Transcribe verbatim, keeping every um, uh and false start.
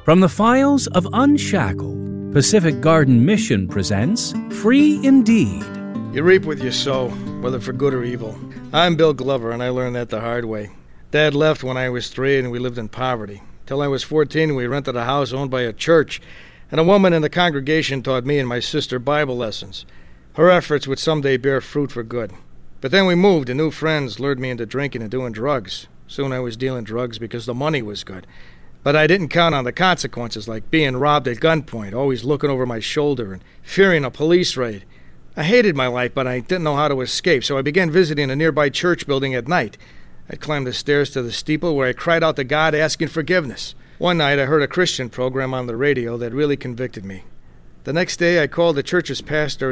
From the files of Unshackled, Pacific Garden Mission presents Free Indeed. You reap what you sow, whether for good or evil. I'm Bill Glover, and I learned that the hard way. Dad left when I was three, and we lived in poverty. Till I was fourteen, we rented a house owned by a church, and a woman in the congregation taught me and my sister Bible lessons. Her efforts would someday bear fruit for good. But then we moved, and new friends lured me into drinking and doing drugs. Soon I was dealing drugs because the money was good. But I didn't count on the consequences, like being robbed at gunpoint, always looking over my shoulder and fearing a police raid. I hated my life, but I didn't know how to escape, so I began visiting a nearby church building at night. I'd climb the stairs to the steeple where I cried out to God asking forgiveness. One night I heard a Christian program on the radio that really convicted me. The next day I called the church's pastor